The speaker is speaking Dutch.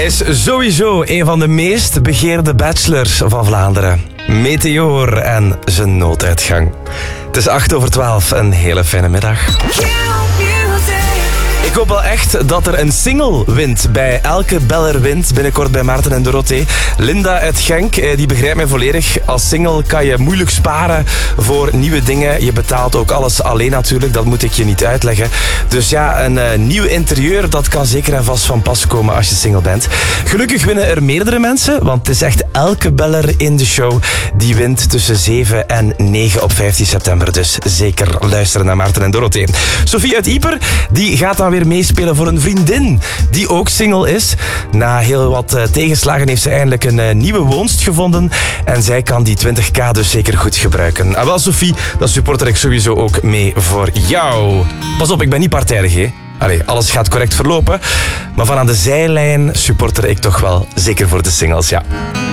Hij is sowieso een van de meest begeerde bachelors van Vlaanderen. Meteor en zijn nooduitgang. Het is 11:08, een hele fijne middag. Ik hoop wel echt dat er een single wint bij Elke Beller wint binnenkort bij Maarten en Dorothee. Linda uit Genk, die begrijpt mij volledig. Als single kan je moeilijk sparen voor nieuwe dingen. Je betaalt ook alles alleen natuurlijk, dat moet ik je niet uitleggen. Dus ja, een nieuw interieur, dat kan zeker en vast van pas komen als je single bent. Gelukkig winnen er meerdere mensen, want het is echt Elke Beller in de show. Die wint tussen 7 en 9 op 15 september. Dus zeker luisteren naar Maarten en Dorothee. Sophie uit Ieper, die gaat dan weer meespelen voor een vriendin die ook single is. Na heel wat tegenslagen heeft ze eindelijk een nieuwe woonst gevonden en zij kan die 20k dus zeker goed gebruiken. En wel Sophie, dat supporter ik sowieso ook mee voor jou. Pas op, ik ben niet partijdig, hè. Allee, alles gaat correct verlopen, maar van aan de zijlijn supporter ik toch wel zeker voor de singles, ja.